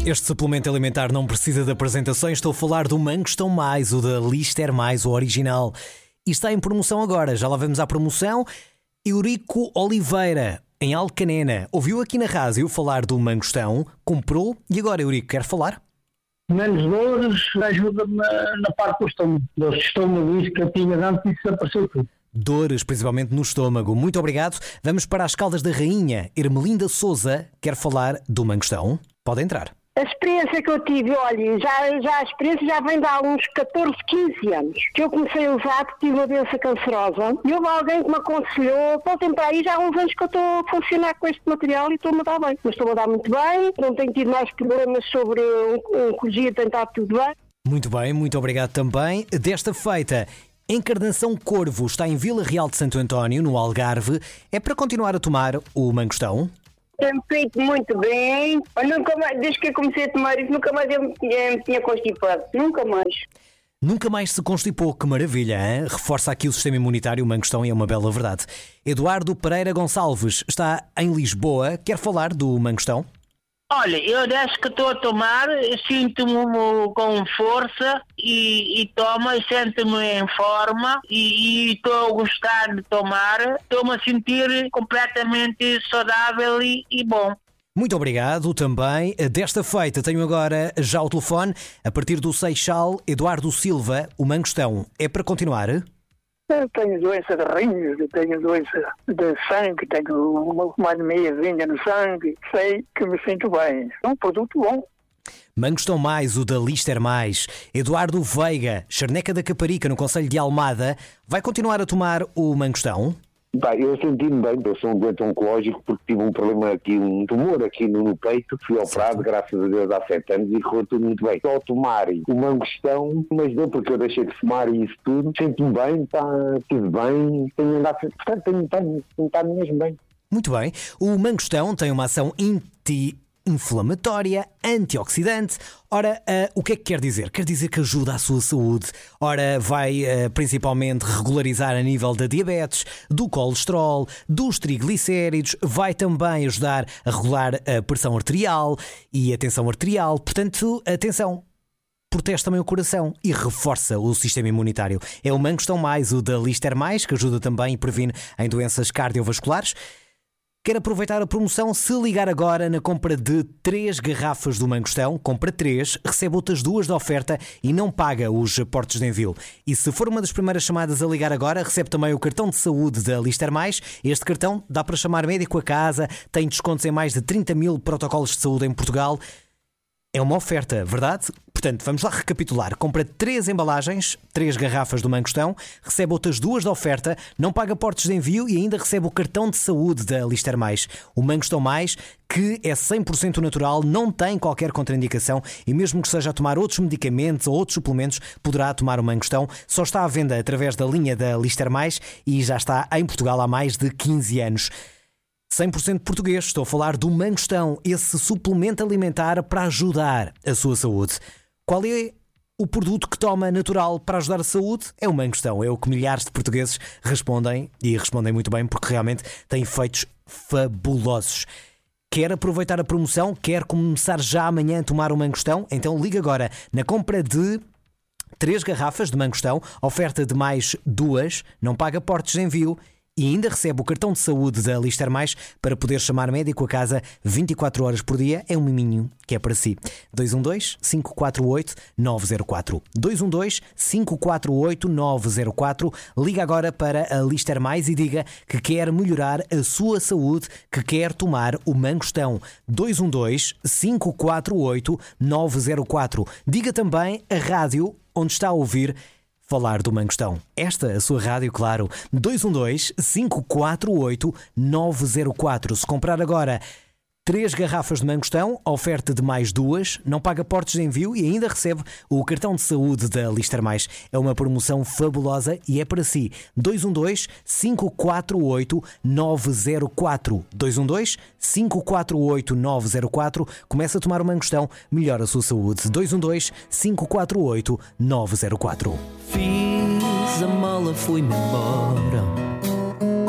Este suplemento alimentar não precisa de apresentações. Estou a falar do Mangostão Mais, o da Lister Mais, o original. E está em promoção agora. Já lá vamos à promoção. Eurico Oliveira, em Alcanena, ouviu aqui na rádio falar do Mangostão, comprou e agora, Eurico, quer falar? Menos dores, ajuda-me na parte do estômago. Dores de estômago, isso que eu tinha antes, isso desapareceu tudo. Dores, principalmente no estômago. Muito obrigado. Vamos para as Caldas da Rainha. Ermelinda Souza quer falar do Mangostão. Pode entrar. A experiência que eu tive, olha, a experiência já vem de há uns 14, 15 anos, que eu comecei a usar porque tive uma doença cancerosa e houve alguém que me aconselhou, voltem para aí, já há uns anos que eu estou a funcionar com este material e estou-me a dar bem. Mas estou-me a dar muito bem, não tenho tido mais problemas sobre oncologia, tem estado tudo bem. Muito bem, muito obrigado também. Desta feita, Encarnação Corvo está em Vila Real de Santo António, no Algarve. É para continuar a tomar o Mangostão? Tem-me feito muito bem. Eu nunca mais, desde que eu comecei a tomar isso, nunca mais eu me tinha constipado. Nunca mais. Nunca mais se constipou, que maravilha, hein? Reforça aqui o sistema imunitário, o Mangostão, e é uma bela verdade. Eduardo Pereira Gonçalves está em Lisboa, quer falar do Mangostão? Olha, eu desde que estou a tomar, sinto-me com força e tomo e sinto-me em forma e estou a gostar de tomar. Estou-me a sentir completamente saudável e bom. Muito obrigado também. Desta feita tenho agora já o telefone. A partir do Seixal, Eduardo Silva, o Mangostão. É para continuar? Eu tenho doença de rins, eu tenho doença de sangue, tenho uma anemiazinha no sangue, sei que me sinto bem. É um produto bom. Mangostão Mais, o da Lister Mais. Eduardo Veiga, Charneca da Caparica, no concelho de Almada, vai continuar a tomar o Mangostão? Bem, eu senti-me bem, eu sou um doente oncológico porque tive um problema aqui, um tumor aqui no peito, fui operado, graças a Deus, há 7 anos e correu tudo muito bem. Só tomar o Mangostão, mas deu porque eu deixei de fumar e isso tudo, sinto-me bem, estive bem, tenho andado, portanto tenho estado mesmo bem. Muito bem, o Mangostão tem uma ação anti-inflamatória, antioxidante. Ora, o que é que quer dizer? Quer dizer que ajuda a sua saúde. Ora, vai principalmente regularizar a nível da diabetes, do colesterol, dos triglicéridos, vai também ajudar a regular a pressão arterial e a tensão arterial. Portanto, atenção, protege também o coração e reforça o sistema imunitário. É o Mangostão Mais, o da Lister Mais, que ajuda também e previne em doenças cardiovasculares. Quer aproveitar a promoção? Se ligar agora na compra de 3 garrafas do Mangostão, compra 3, recebe outras 2 de oferta e não paga os portos de envio. E se for uma das primeiras chamadas a ligar agora, recebe também o cartão de saúde da Lister Mais. Este cartão dá para chamar médico a casa, tem descontos em mais de 30 mil protocolos de saúde em Portugal. É uma oferta, verdade? Portanto, vamos lá recapitular. Compra 3 embalagens, 3 garrafas do Mangostão, recebe outras 2 de oferta, não paga portos de envio e ainda recebe o cartão de saúde da Lister Mais. O Mangostão Mais, que é 100% natural, não tem qualquer contraindicação e mesmo que esteja a tomar outros medicamentos ou outros suplementos, poderá tomar o Mangostão. Só está à venda através da linha da Lister Mais e já está em Portugal há mais de 15 anos. 100% português, estou a falar do Mangostão, esse suplemento alimentar para ajudar a sua saúde. Qual é o produto que toma natural para ajudar a saúde? É o Mangostão, é o que milhares de portugueses respondem e respondem muito bem porque realmente tem efeitos fabulosos. Quer aproveitar a promoção? Quer começar já amanhã a tomar o Mangostão? Então liga agora na compra de 3 garrafas de Mangostão, oferta de mais 2, não paga portos de envio e ainda recebe o cartão de saúde da Lister Mais para poder chamar médico a casa 24 horas por dia. É um miminho que é para si. 212-548-904. 212-548-904. Liga agora para a Lister Mais e diga que quer melhorar a sua saúde, que quer tomar o Mangostão. 212-548-904. Diga também a rádio onde está a ouvir falar do Mangostão. Esta, a sua rádio, claro. 212-548-904. Se comprar agora 3 garrafas de Mangostão, oferta de mais 2, não paga portos de envio e ainda recebe o cartão de saúde da Lister Mais. É uma promoção fabulosa e é para si. 212-548-904. 212-548-904. Começa a tomar o Mangostão, melhora a sua saúde. 212-548-904. Fiz a mala, fui-me embora.